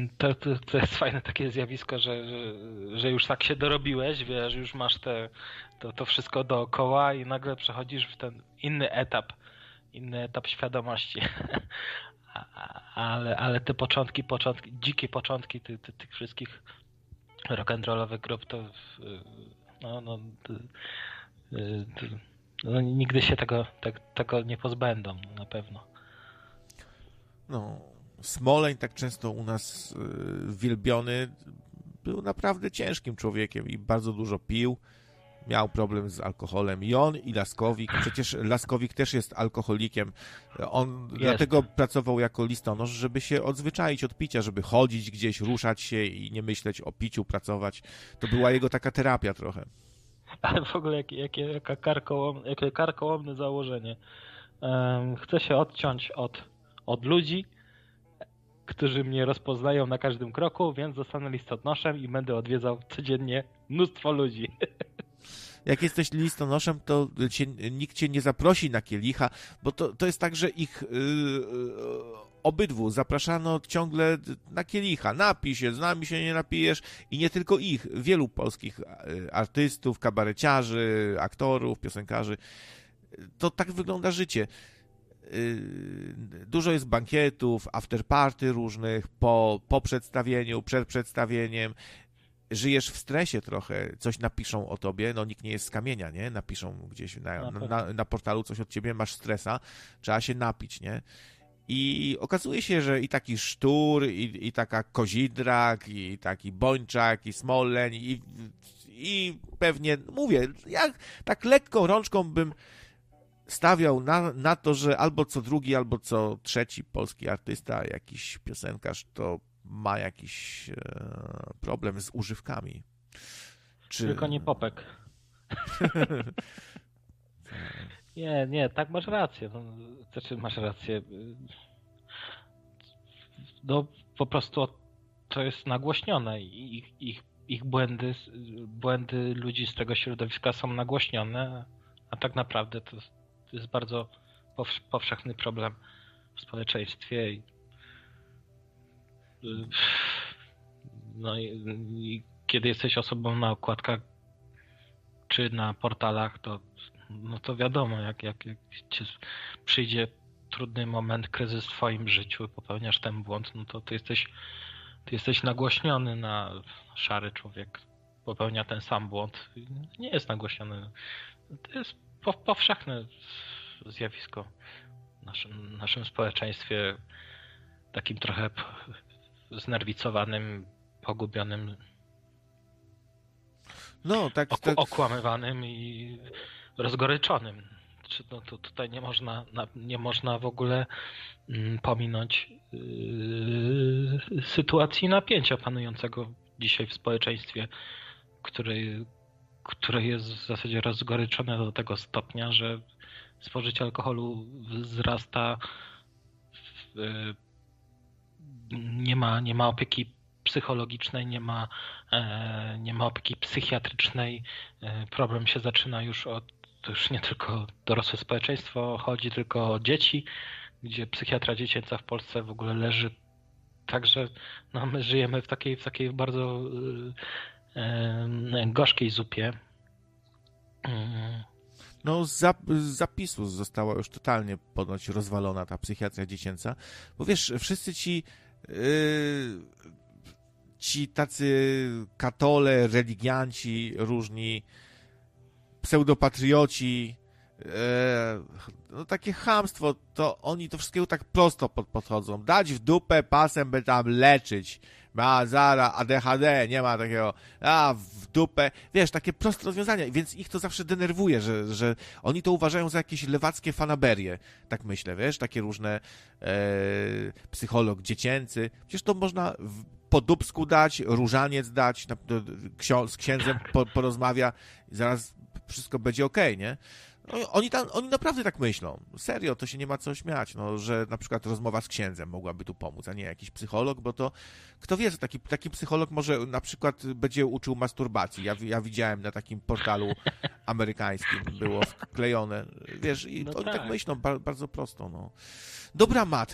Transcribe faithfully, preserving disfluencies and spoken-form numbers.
To, to, to jest fajne takie zjawisko, że, że, że już tak się dorobiłeś, wiesz, już masz te, to, to wszystko dookoła i nagle przechodzisz w ten inny etap, inny etap świadomości. A- a- Ale, ale te początki, początki, dzikie początki ty, ty, tych wszystkich rock'n'rollowych grup to no, no, to, to, no nigdy się tego, te, tego nie pozbędą na pewno. No, Smoleń, tak często u nas yy, wielbiony, był naprawdę ciężkim człowiekiem i bardzo dużo pił. Miał problem z alkoholem. I on, i Laskowik. Przecież Laskowik też jest alkoholikiem. On Jest. dlatego pracował jako listonosz, żeby się odzwyczaić od picia, żeby chodzić gdzieś, ruszać się i nie myśleć o piciu, pracować. To była jego taka terapia trochę. Ale w ogóle jakie, jakie, jaka karkołom, jakie karkołomne założenie. Um, chcę się odciąć od, od ludzi, którzy mnie rozpoznają na każdym kroku, więc zostanę listonoszem i będę odwiedzał codziennie mnóstwo ludzi. Jak jesteś listonoszem, to cię, nikt cię nie zaprosi na kielicha, bo to, to jest tak, że ich yy, obydwu zapraszano ciągle na kielicha. Napij się, z nami się nie napijesz i nie tylko ich, wielu polskich artystów, kabareciarzy, aktorów, piosenkarzy. To tak wygląda życie. Dużo jest bankietów, afterparty różnych, po, po przedstawieniu, przed przedstawieniem. Żyjesz w stresie trochę, coś napiszą o tobie, no nikt nie jest z kamienia, nie? Napiszą gdzieś na, na, na portalu coś od ciebie, masz stresa, trzeba się napić, nie? I okazuje się, że i taki Sztur, i, i taka Kozidrak, i taki Bończak, i Smoleń, i, i pewnie, mówię, jak tak lekką rączką bym stawiał na, na to, że albo co drugi, albo co trzeci polski artysta, jakiś piosenkarz, to ma jakiś e, problem z używkami. Czy... Tylko nie Popek. Nie, nie, tak masz rację. No, znaczy masz rację. No po prostu to jest nagłośnione i ich, ich, ich błędy, błędy ludzi z tego środowiska są nagłośnione, a tak naprawdę to, to jest bardzo powszechny problem w społeczeństwie. I, no i, i kiedy jesteś osobą na okładkach czy na portalach, to no to wiadomo, jak, jak, jak cię przyjdzie trudny moment, kryzys w twoim życiu, popełniasz ten błąd, no to ty jesteś, ty jesteś nagłośniony na szary człowiek, popełnia ten sam błąd. Nie jest nagłośniony. To jest powszechne zjawisko w naszym, naszym społeczeństwie, takim trochę znerwicowanym, pogubionym, no, tak, ok- tak. okłamywanym i rozgoryczonym. No to tutaj nie można, nie można w ogóle pominąć yy, sytuacji napięcia panującego dzisiaj w społeczeństwie, który, które jest w zasadzie rozgoryczone do tego stopnia, że spożycie alkoholu wzrasta, yy, nie ma, nie ma opieki psychologicznej, nie ma, e, nie ma opieki psychiatrycznej. E, problem się zaczyna już od, to już nie tylko dorosłe społeczeństwo chodzi, tylko o dzieci, gdzie psychiatra dziecięca w Polsce w ogóle leży. Także no, my żyjemy w takiej, w takiej bardzo e, e, gorzkiej zupie. E, No z, zap, z zapisu została już totalnie ponoć rozwalona ta psychiatria dziecięca, bo wiesz, wszyscy ci yy, ci tacy katole, religianci różni, pseudopatrioci, e, no takie chamstwo, to oni to wszystkiego tak prosto pod, podchodzą. Dać w dupę pasem, by tam leczyć. Ma zara, A D H D, nie ma takiego, a w dupę. Wiesz, takie proste rozwiązania, więc ich to zawsze denerwuje, że, że oni to uważają za jakieś lewackie fanaberie. Tak myślę, wiesz, takie różne e, psycholog dziecięcy. Przecież to można w, po dupsku dać, różaniec dać, na, do, ksią, z księdzem po, porozmawia i zaraz wszystko będzie okej, nie? No, oni, tam, oni naprawdę tak myślą. Serio, to się nie ma co śmiać, no, że na przykład rozmowa z księdzem mogłaby tu pomóc, a nie jakiś psycholog, bo to kto wie, że taki, taki psycholog może na przykład będzie uczył masturbacji. Ja, ja widziałem na takim portalu amerykańskim, było wklejone, wiesz, i no oni tak. tak myślą, ba, bardzo prosto, no. Dobra, Mat,